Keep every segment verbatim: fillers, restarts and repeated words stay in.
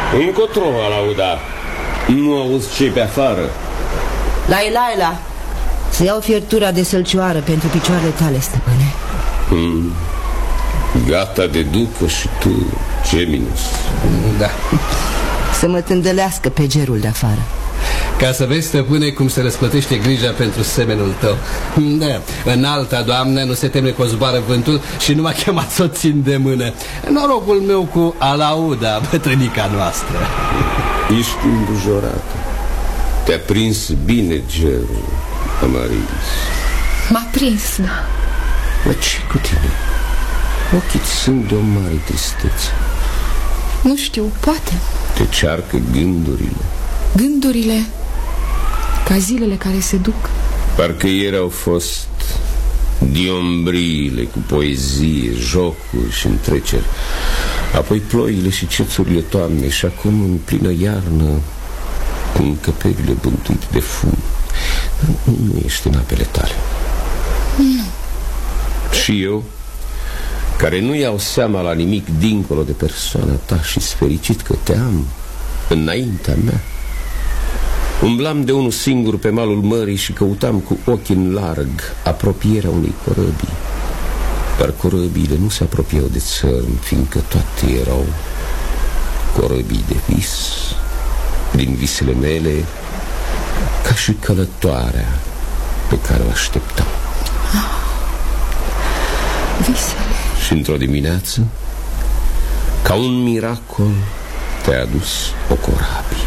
Încotro, Alauda. Nu auzi ce-i pe afară? Laila, Laila, să iau fiertura de sălcioară pentru picioarele tale, stăpâne. hmm. Gata de ducă și tu, Geminus. Da. Să mă tândălească pe gerul de afară. Ca să vezi, stăpâne, cum se răsplătește grija pentru semenul tău. Da. În alta, Doamnă, nu se teme că o zboară vântul și nu m-a chemat să o țin de mână. Norocul meu cu Alauda, bătrânica noastră. Ești îmbujorată. Te-a prins bine gerul, Amarilis. M-a prins, da. Mă, ce cu tine? Ochii sunt de o mare tristețe. Nu știu, poate. Te cearcă gândurile. Gândurile ca zilele care se duc. Parcă ieri au fost diombriile cu poezie, jocuri și întreceri, apoi ploile și cețurile toamnei, și acum în plină iarnă încăperile bântuite de fum. Nu ești în apele tale. Nu. Și eu, care nu iau seama la nimic dincolo de persoana ta, și fericit că te am înaintea mea, umblam de unul singur pe malul mării și căutam cu ochii în larg apropierea unei corăbii. Dar corăbiile nu se apropiau de țărm, fiindcă toate erau corăbii de vis, din visele mele, ca și călătoarea pe care o așteptam. Visele. Și într-o dimineață, ca un miracol, te-a adus o corabie.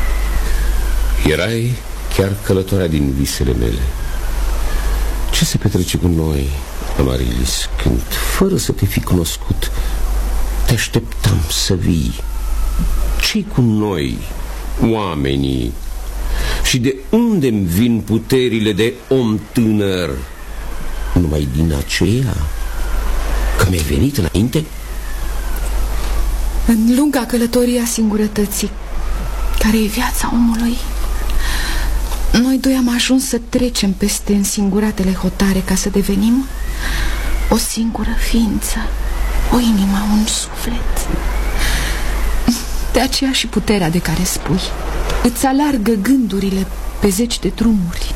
Erai chiar călătoarea din visele mele. Ce se petrece cu noi, Amarilis, când, fără să te fi cunoscut, te așteptam să vii? Ce-i cu noi, oamenii? Și de unde-mi vin puterile de om tânăr? Numai din aceea că mi-ai venit înainte? În lunga călătorie a singurătății, care e viața omului, noi doi am ajuns să trecem peste însinguratele hotare ca să devenim o singură ființă, o inimă, un suflet. De aceea și puterea de care spui îți alargă gândurile pe zeci de drumuri.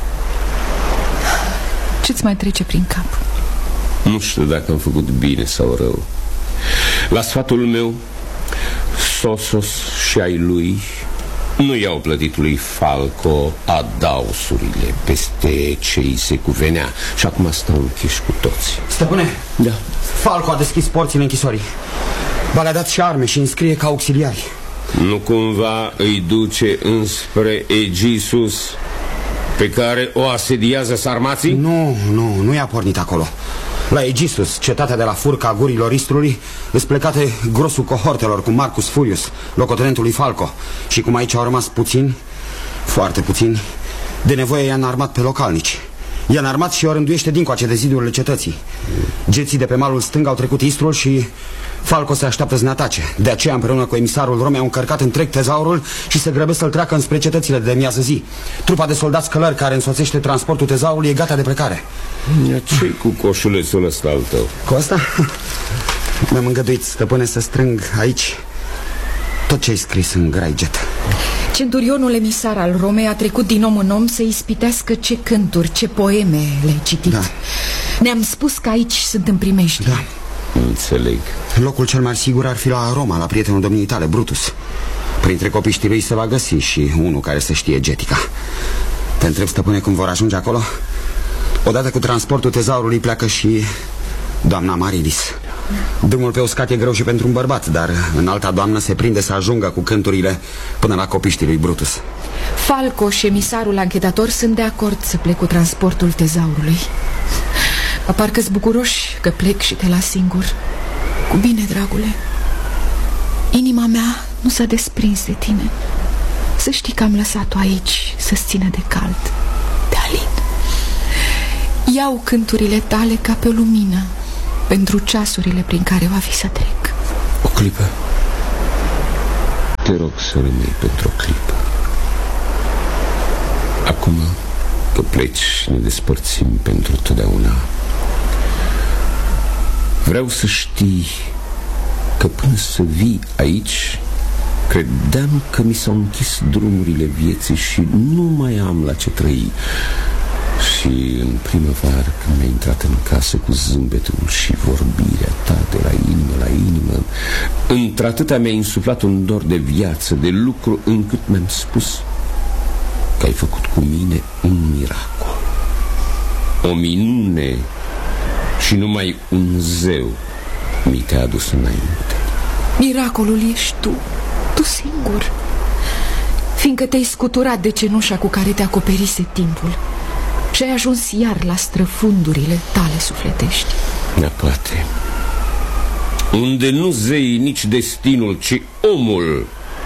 Ce-ți mai trece prin cap? Nu știu dacă am făcut bine sau rău. La sfatul meu, Sosos și ai lui nu i-au plătit lui Falco adausurile peste ce îi se cuvenea, și acum stau închiși cu toți. Stăpâne, da. Falco a deschis porțile închisorii. Ba le-a dat și arme și înscrie ca auxiliari. Nu cumva îi duce înspre Egisus, pe care o asediază sarmații? Nu, nu, nu i-a pornit acolo. La Egisus, cetatea de la furca gurilor Istrului, îți plecate grosul cohortelor cu Marcus Furius, locotenentul lui Falco. Și cum aici au rămas puțini, foarte puțini, de nevoie i-a înarmat pe localnici. I-a înarmat și o rânduiește dincoace de zidurile cetății. Geții de pe malul stâng au trecut Istrul și Falco se așteaptă să ne atace. De aceea, împreună cu emisarul Romei, au încărcat întreg tezaurul și se grăbesc să-l treacă înspre cetățile de miază zi. Trupa de soldați călări care însoțește transportul tezaurului e gata de plecare. Ce-i cu coșulețul ăsta al tău? Cu asta? Mi-am îngăduit, stăpâne, să strâng aici tot ce ai scris în graiget. Centurionul emisar al Romei a trecut din om în om să ispitească ce cânturi, ce poeme le-ai citit. Da. Ne-am spus că aici sunt în primești. Da. Înțeleg. Locul cel mai sigur ar fi la Roma, la prietenul domniei tale, Brutus. Printre copiștii lui se va găsi și unul care să știe getica. Te întreb, stăpâne, cum vor ajunge acolo? Odată cu transportul tezaurului pleacă și doamna Amarilis. Drumul pe uscat e greu și pentru un bărbat, dar în alta doamnă se prinde să ajungă cu cânturile până la copiștii lui Brutus. Falco și emisarul anchetator sunt de acord să plec cu transportul tezaurului. Parcă-s bucuroși că plec și te las singur. Cu bine, dragule. Inima mea nu s-a desprins de tine. Să știi că am lăsat-o aici să-ți țină de cald, de alin. Iau cânturile tale ca pe lumină pentru ceasurile prin care va fi să trec. O clipă. Te rog să rămâi pentru o clipă. Acum că pleci și ne despărțim pentru totdeauna, vreau să știi că până să vii aici Credeam că mi s-au închis drumurile vieții și nu mai am la ce trăi. Și în primăvară, când mi-a intrat în casă cu zâmbetul și vorbirea ta de la inimă la inimă, într-atâta mi-a insuflat un dor de viață, de lucru, încât mi-am spus că ai făcut cu mine un miracol, o minune, și numai un zeu mi te-a adus înainte. Miracolul ești tu, tu singur, fiindcă te-ai scuturat de cenușa cu care te acoperise timpul și ai ajuns iar la străfundurile tale sufletești. Da, poate. Unde nu zei nici destinul, ci omul.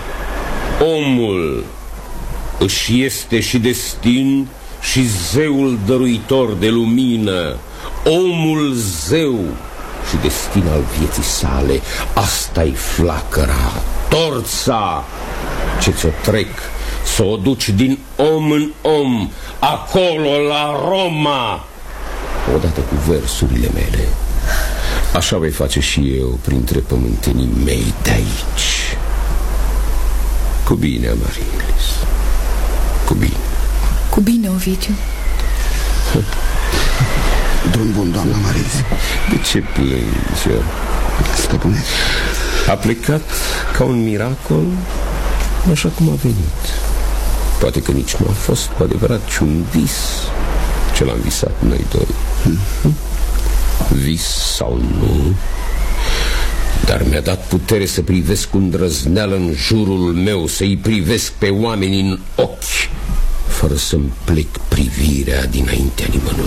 Omul își este și destin și zeul dăruitor de lumină. Omul zeu și destin al vieții sale. Asta-i flacăra, torța ce ți-o trec, să o duci din om în om, acolo la Roma, odată cu versurile mele. Așa voi face și eu printre pământenii mei de aici. Cu bine, Amarilis. Cu bine. Cu bine, Ovidiu. Drum bun, doamna Amarilis. De ce plângi? Stăpâne, a plecat ca un miracol, așa cum a venit. Poate că nici nu a fost cu adevărat, ci un vis ce l-am visat noi doi. hmm. Vis sau nu, dar mi-a dat putere să privesc cu îndrăzneală în jurul meu, să-i privesc pe oameni în ochi, fără să-mi plec privirea dinaintea nimănui.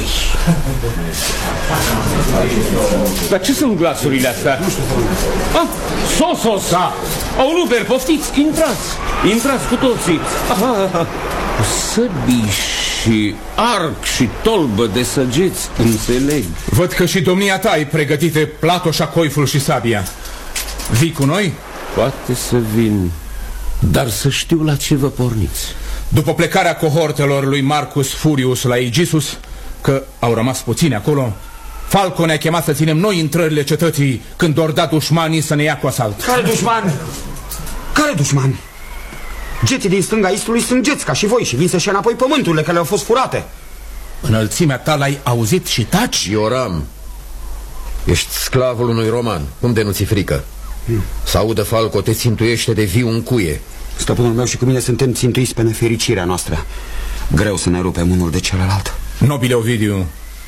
Dar ce sunt glasurile astea? Ah, Sososa! Au Luber, poftiți, intrați! Intrați cu toții! Aha, aha. Săbii și arc și tolbă de săgeți, înțeleg. Văd că și domnia ta ai pregătite platoșa, coiful și sabia. Vii cu noi? Poate să vin, dar să știu la ce vă porniți. După plecarea cohortelor lui Marcus Furius la Aegisus, că au rămas puțini acolo, Falco ne-a chemat să ținem noi intrările cetății când or da dușmanii să ne ia cu asalt. Care dușman? Care dușman? Geții din stânga istului sunt geți ca și voi și vin să-și ia înapoi pământurile care le-au fost furate. Înălțimea ta l-ai auzit și taci? Ioram, ești sclavul unui roman. Cum de nu ți frică? Hmm. Să audă Falco te țintuiește de viu în cuie. Stăpânul meu și cu mine suntem țintuiți pe nefericirea noastră. Greu să ne rupem unul de celălalt. Nobile Ovidiu,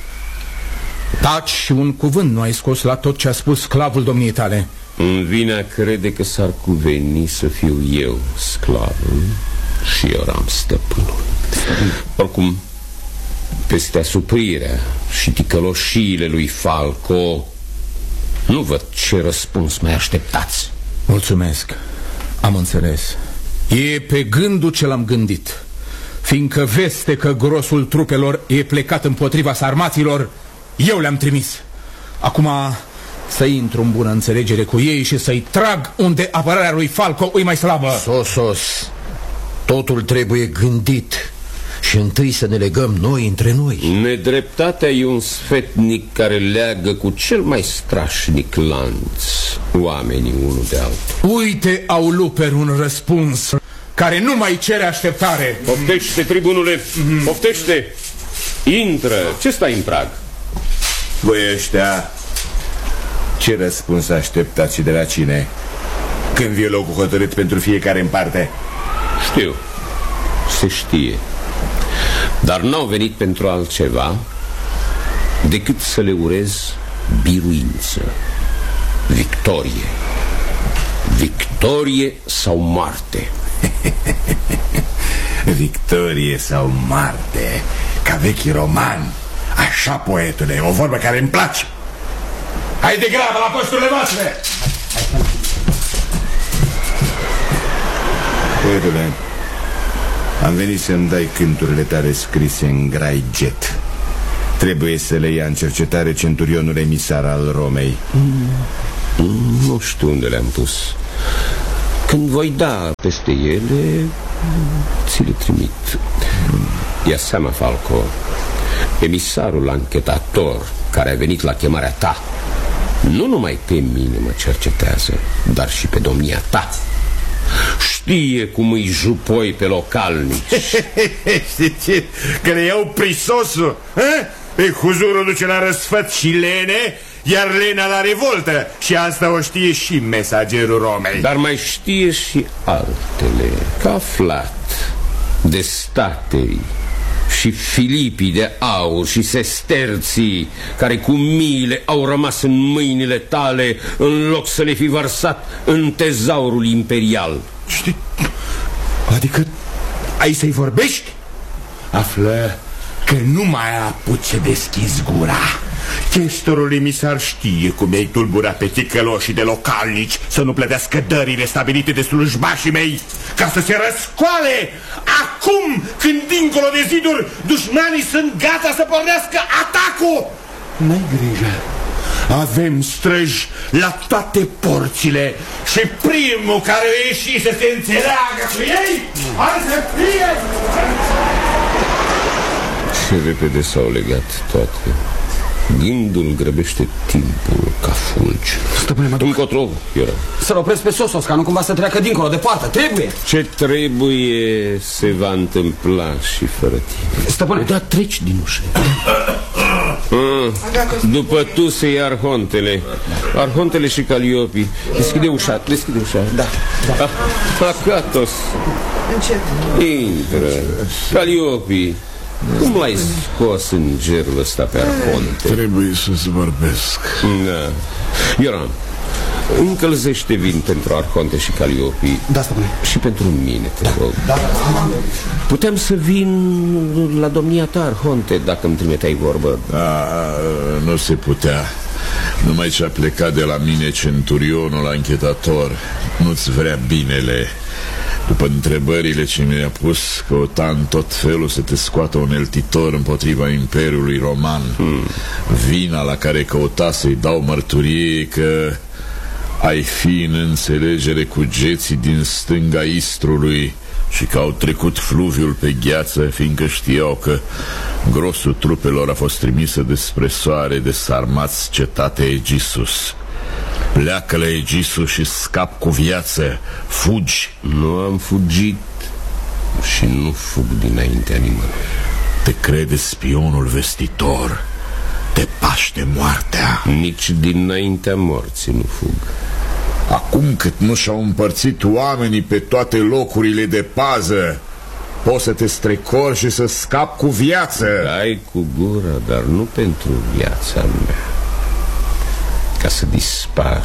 taci și un cuvânt nu ai scos la tot ce a spus sclavul domniei tale. Îmi vine a crede că s-ar cuveni să fiu eu sclavul și Ioram stăpânul. Oricum, peste asuprirea și ticăloșiile lui Falco, nu văd ce răspuns mai așteptați. Mulțumesc, am înțeles. E pe gândul ce l-am gândit. Fiindcă veste că grosul trupelor e plecat împotriva sarmaților, eu le-am trimis. Acum să intru în bună înțelegere cu ei și să-i trag unde apărarea lui Falco îi mai slabă. Sosos, totul trebuie gândit și întâi să ne legăm noi între noi. Nedreptatea e un sfetnic care leagă cu cel mai strașnic lanț oamenii unul de altul. Uite, au Luper un răspuns care nu mai cere așteptare. Poftește, tribunule, poftește. Intră, ce stai în prag? Voi ăștia, ce răspuns așteptați și de la cine? Când vie locul hotărât pentru fiecare în parte? Știu, se știe. Dar n-au venit pentru altceva decât să le urez biruință, victorie. Victorie sau moarte. Victorie sau moarte, ca vechi roman. Așa, poetule, o vorbă care îmi place. Hai de grabă la posturile voastre! Poetule, am venit să-mi dai cânturile tale scrise în grai jet. Trebuie să le ia în cercetare centurionul emisar al Romei. mm, Nu știu unde le-am pus. Când voi da peste ele, ți le trimit. Ia seama, Falco, emisarul anchetator care a venit la chemarea ta nu numai pe mine mă cercetează, dar și pe domnia ta. știe cum îi jupoi pe localnici. Știi ce? Că le iau prisosul, pe huzurul duce la răsfăt și lene, iar lena la revoltă. Și asta o știe și mesagerul Romei. Dar mai știe și altele. Că aflat de statei și filipii de aur și sesterții care cu miile au rămas în mâinile tale în loc să le fi vărsat în tezaurul imperial. Știi? Adică ai să-i vorbești? Află că nu mai apuci să deschizi gura. Chestorul emisar știe cum ai tulburat pe ticăloșii de localnici să nu plătească dările stabilite de slujbașii mei, ca să se răscoale acum când dincolo de ziduri dușmanii sunt gata să pornească atacul. N-ai grijă, avem străji la toate porțile și primul care o ieși să se înțeleagă cu ei are să fie. Și repede s-au legat toate. Gândul grăbește timpul ca fulgi. Stăpâne, mă duc. Încotro, Ioram. Să-l opresc pe Sosos, ca nu cumva să treacă dincolo de poartă. Trebuie. Ce trebuie se va întâmpla și fără tine. Stăpâne. Da, treci din ușă. Ah, după tu se ia arhontele. Arhontele și Caliopi. Deschide ușa, deschide ușa. Da, da. Ah, Acatos. Încet. Intră. Caliopi, cum l-ai scos în gerul ăsta pe arhonte? Trebuie să-ți vorbesc. Da. Ioram, încălzește vin pentru arhonte și Caliopi. Da, stăpâne. Și pentru mine, te rog. Da, da. Puteam să vin la domnia ta, arhonte, dacă îmi trimiteai vorbă. Da, nu se putea. Numai ce a plecat de la mine centurionul anchetator. Nu-ți vrea binele. După întrebările ce mi-a pus, căuta în tot felul să te scoată uneltitor împotriva Imperiului Roman. hmm. Vina la care căuta să-i dau mărturie că ai fi în înțelegere cu geții din stânga Istrului și că au trecut fluviul pe gheață, fiindcă știau că grosul trupelor a fost trimisă despre soare de sarmați cetatea Egisus. Pleacă la Egisus și scap cu viață. Fugi. Nu am fugit și nu fug dinaintea nimănui. Te crede spionul vestitor. Te paște moartea. Nici dinaintea morții nu fug. Acum cât nu și-au împărțit oamenii pe toate locurile de pază, poți să te strecori și să scapi cu viață. Ai cu gura, dar nu pentru viața mea. Ca să dispar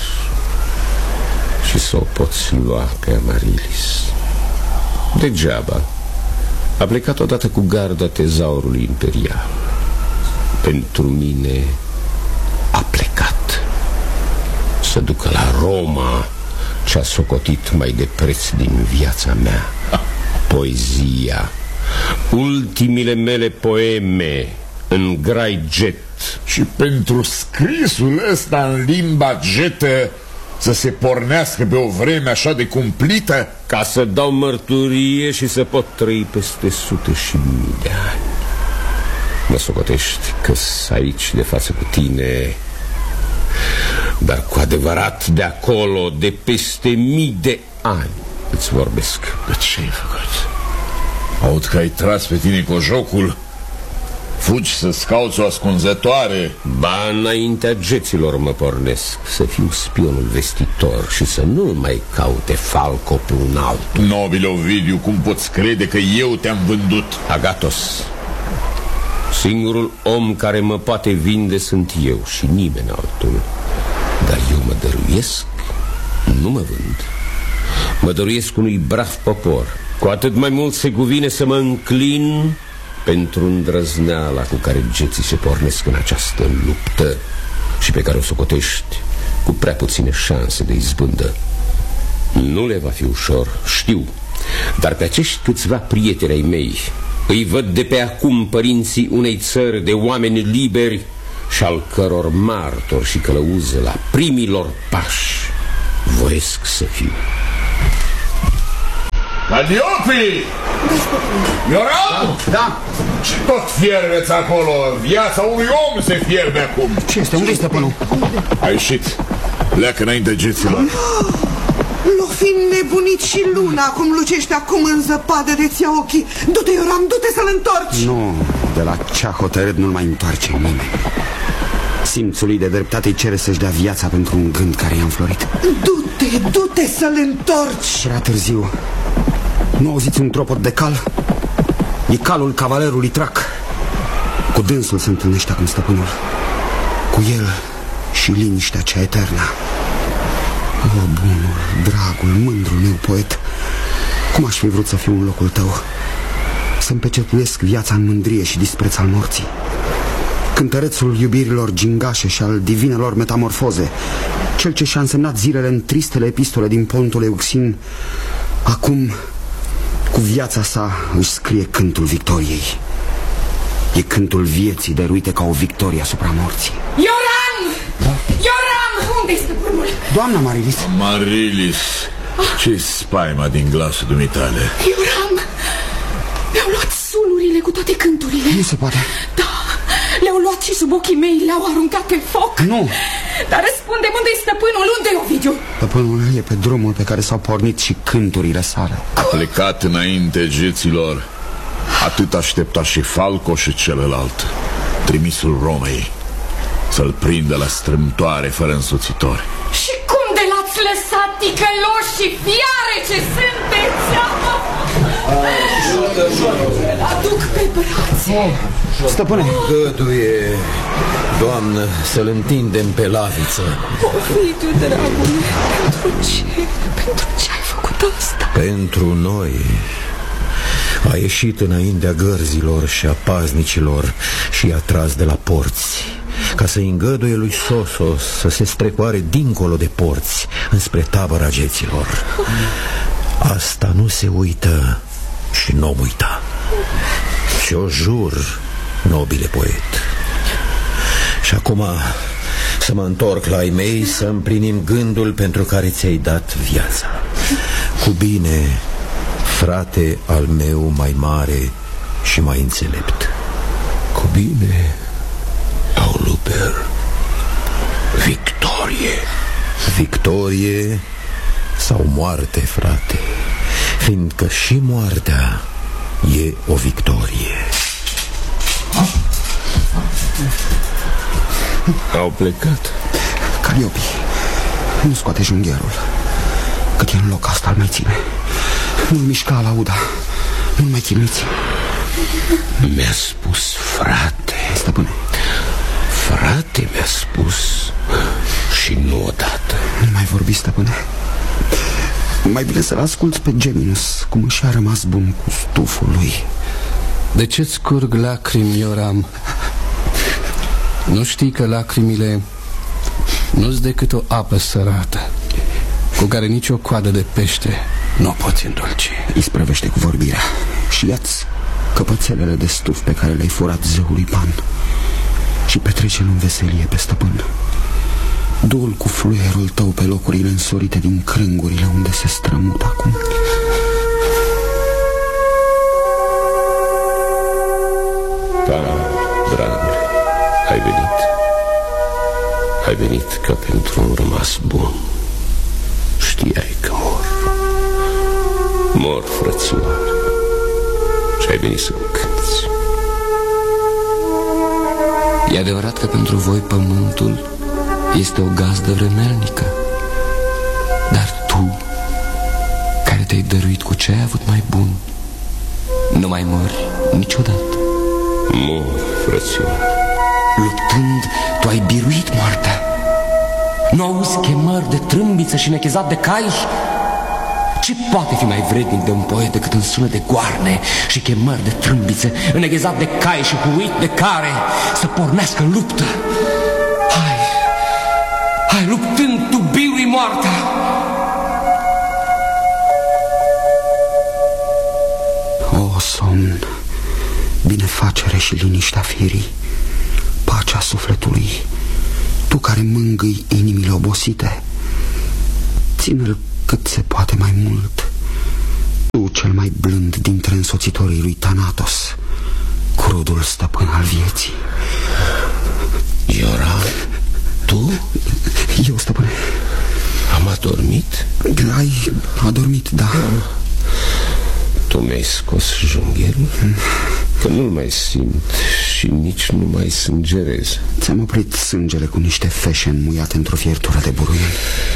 și să o poți lua pe Amarilis. Degeaba. A plecat odată cu garda tezaurului imperial. Pentru mine a plecat să ducă la Roma ce-a socotit mai de preț din viața mea. Poezia. Ultimile mele poeme în grai jet. Și pentru scrisul ăsta în limba getă să se pornească pe o vreme așa de cumplită? Ca să dau mărturie și să pot trăi peste sute și mii de ani. Mă socotești că-s aici de față cu tine, dar cu adevărat de acolo, de peste mii de ani îți vorbesc. De ce ai făcut? Aud că ai tras pe tine cu jocul. Fugi să-ți cauți o ascunzătoare. Ba, înaintea geților mă pornesc să fiu spionul vestitor și să nu mai caute Falco pe un altul. Nobile Ovidiu, cum poți crede că eu te-am vândut? Agatos, singurul om care mă poate vinde sunt eu și nimeni altul. Dar eu mă dăruiesc, nu mă vând. Mă dăruiesc unui brav popor. Cu atât mai mult se cuvine să mă înclin pentru îndrăzneala cu care geții se pornesc în această luptă și pe care o socotești cu prea puține șanse de izbândă. Nu le va fi ușor, știu, dar pe acești câțiva prieteni ai mei îi văd de pe acum părinții unei țări de oameni liberi și al căror martor și călăuză la primilor pași voiesc să fiu. Caliopi! Ioram? Da. Ce tot fierbeți acolo? Viața unui om se fierbe acum. Ce este? Unde-i stăpânul? A ieșit. Pleacă înainte geților. L-o fi nebunit și luna cum lucește acum în zăpadă de ți-a ochii. Du-te, Ioram, du-te să-l întorci. Nu, de la ce a hotărât nu-l mai întoarce nimeni. Simțul lui de dreptate îi cere să-și dea viața pentru un gând care i-a înflorit. Du-te, du-te să-l întorci. Și era târziu. Nu auziți un tropot de cal? E calul cavalerului Trac. Cu dânsul se întâlnește acum stăpânul. Cu el și liniștea cea eternă. O, bunul, dragul, mândrul meu poet, cum aș fi vrut să fiu în locul tău, să-mi pecetuiesc viața în mândrie și dispreț al morții. Cântărețul iubirilor gingașe și al divinelor metamorfoze, cel ce și-a însemnat zilele în tristele epistole din pontul Euxin, acum, cu viața sa, își scrie cântul victoriei. E cântul vieții dăruite ca o victorie asupra morții. Ioram! Da? Ioram! Unde este stăpânul? Doamna Marilis. Marilis, ah. Ce spaima din glasul dumitale? Ioram! Mi-au luat sulurile cu toate cânturile. Nu se poate. Da, le-au luat și sub ochii mei, le-au aruncat pe foc. Nu. Dar răspunde-mi, unde-i stăpânul? Unde-i Ovidiu? Stăpânul e pe drumul pe care s-au pornit și cânturile sale. A plecat înainte geților. Atât aștepta și Falco și celălalt, trimisul Romei, să-l prindă la strâmtoare fără însoțitori. Și cum de l-ați lăsat, ticăloși și fiare ce sunteți? Aduc pe brațe. Stăpâne, găduie, doamnă, să-l întindem pe laviță. Ovidiu, dragule, pentru ce? Pentru ce ai făcut asta? Pentru noi. A ieșit înaintea gărzilor și a paznicilor și i-a tras de la porți, ca să îngăduie lui Sosos să se strecoare dincolo de porți, înspre tabăra geților. Asta nu se uită și n-o uita. Și o jur, nobile poet. Și acum să mă întorc la ai mei, să împlinim gândul pentru care ți-ai dat viața. Cu bine, frate al meu mai mare și mai înțelept. Cu bine, Auluber. Victorie. Victorie sau moarte, frate, fiindcă și moartea e o victorie. Au plecat. Caliopi, nu scoate jungherul. Cât e în loc asta îl mai ține. Nu-l mișca la uda. Nu-l mai chinuiți. Mi-a spus frate. Stăpâne. Frate mi-a spus. Și nu odată. Nu mai vorbi, stăpâne. Mai bine să-l asculți pe Geminus, cum și-a rămas bun cu stuful lui. De ce-ți curg lacrimi, Ioram? Nu știi că lacrimile nu-s decât o apă sărată, cu care nicio coadă de pește nu o poți îndulci. Isprăvește cu vorbirea și ia-ți căpățelele de stuf pe care le-ai furat zeului Pan și petrece-l în veselie pe stăpân. Du-l cu fluierul tău pe locurile însorite din crângurile unde se strămut acum. Pana, dragule, ai venit. Ai venit ca pentru un rămas bun. Știai că mor. Mor, frățioare. Și ai venit să-mi cânti. E adevărat că pentru voi pământul este o gazdă vremelnică, dar tu, care te-ai dăruit cu ce ai avut mai bun, nu mai mori niciodată. Mor, frățioare. Luptând, tu ai biruit moartea. Nu auzi chemări de trâmbiță și nechezat de cai? Ce poate fi mai vrednic de un poet decât în sună de goarne și chemări de trâmbițe, îneghezat de cai și huit de care să pornească în luptă? Hai, hai, luptând, tu birui moartea! O, somn, binefacere și liniștea firii, pacea sufletului, tu care mângâi inimile obosite, ține-l cât se poate mai mult. Tu, cel mai blând dintre însoțitorii lui Thanatos, crudul stăpân al vieții. Ioram, tu? Eu, stăpâne. Am adormit? Ai adormit, da. Tu mi-ai scos jungherul? hmm. Că nu-l mai simt și nici nu mai sângerez. Ți-am oprit sângele cu niște feșe înmuiate într-o fiertură de buruieni.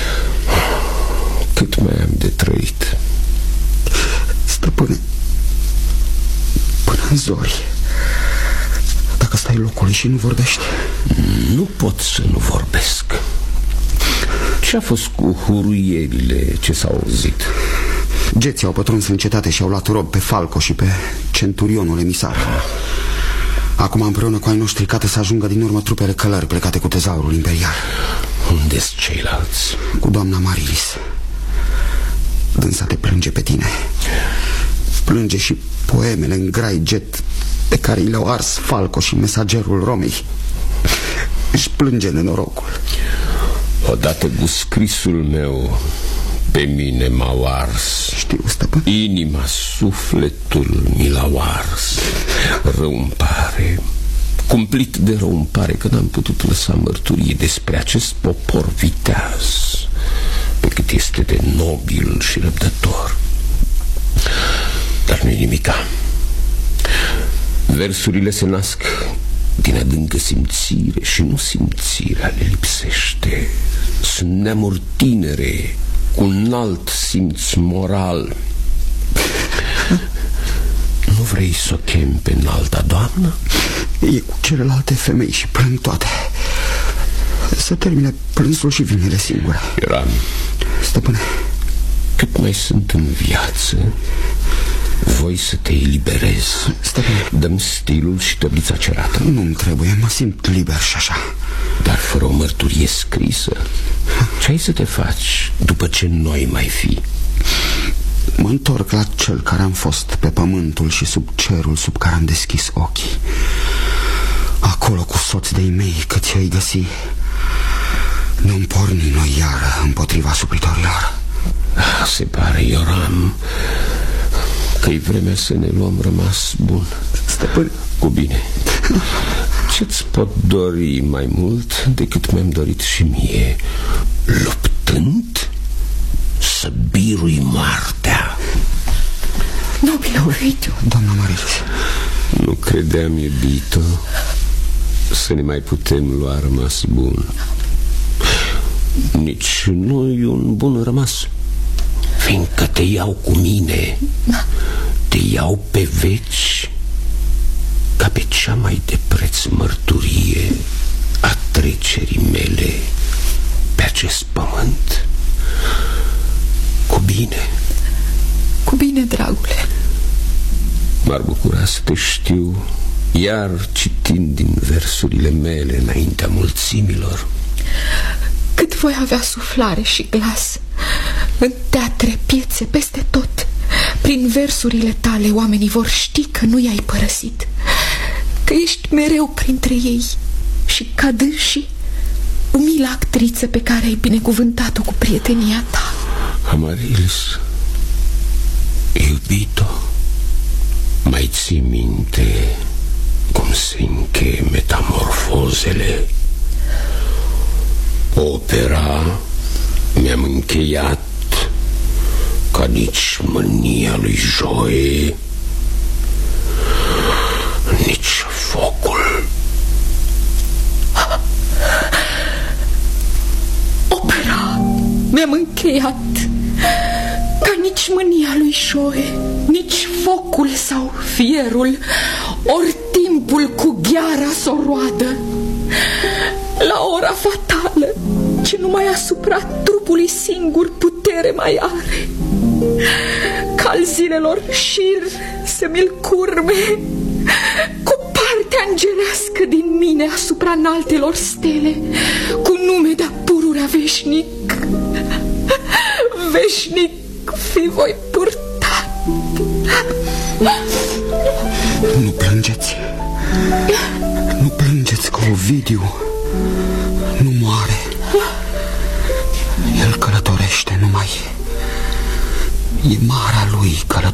Cât mai am de trăit? Stăpâne, până în zori. Dacă stai locului și nu vorbești. Nu pot să nu vorbesc. Ce-a fost cu huruierile ce s-au auzit? Geții au pătruns în cetate și au luat rob pe Falco și pe centurionul emisar. Acum împreună cu ai noștri cată să ajungă din urmă trupele călări plecate cu tezaurul imperial. Unde-s ceilalți? Cu doamna Marilis. Dânsa te plânge pe tine. Plânge și poemele în grai jet pe care i le-au ars Falco și mesagerul Romei. Își plânge nenorocul. Odată cu scrisul meu pe mine m-au ars. Știu, stăpân. Inima, sufletul mi l-au ars. Rău îmi pare, cumplit de rău îmi pare că n-am putut lăsa mărturie despre acest popor viteaz, pe cât este de nobil și răbdător. Dar nu-i nimica. Versurile se nasc din adâncă simțire și nu simțirea le lipsește. Sunt neamuri tinere cu un alt simț moral. Nu vrei să o chemi pe înalta doamnă? E cu celelalte femei și plâng toate. Să termine plânsul și vine de singură. Eram. Stăpâne, cât mai sunt în viață, voi să te eliberezi. Stăpâne, dăm stilul și tăblița cerată. Nu-mi trebuie, mă simt liber și așa. Dar fără o mărturie scrisă, ce ai să te faci după ce noi mai fi? Mă întorc la cel care am fost pe pământul și sub cerul sub care am deschis ochii. Acolo cu soți de-ai mei, cât i-ai găsi, nu-mi porni noi iară împotriva suplitorilor. Se pare, Ioram, că-i vremea să ne luăm rămas bun. Stăpân, cu bine. Ce-ți pot dori mai mult decât mi-am dorit și mie? Luptând să birui moartea. Nobilă Ovidiu. Doamna Marilis, nu credeam, iubito, să ne mai putem lua rămas bun. Nici nu-i un bun rămas, fiindcă te iau cu mine, te iau pe veci, ca pe cea mai de preț mărturie a trecerii mele pe acest pământ. Cu bine. Cu bine, dragule. M-ar bucura să te știu iar citind din versurile mele înaintea mulțimilor. Cât voi avea suflare și glas în teatre, piețe, peste tot, prin versurile tale oamenii vor ști că nu i-ai părăsit, că ești mereu printre ei și ca dânsii umila actriță pe care ai binecuvântat-o cu prietenia ta. Amarilis, iubito, mai ții minte cum se încheie metamorfozele? Opera mi-am încheiat ca nici mânia lui Joe, nici focul. Opera mi-am încheiat ca nici mânia lui Joe, nici focul sau fierul, ori timpul cu gheara s-o roadă. La ora fatală, ce numai asupra trupului singur putere mai are, ca al zilelor șir să mi-l curme cu partea îngelească din mine asupra înaltelor stele, cu nume de-a pururea veșnic. Veșnic fi voi purta. Nu plângeți. Nu plângeți, că Ovidiu nu moare. El călătorește numai. E marea lui călătorește.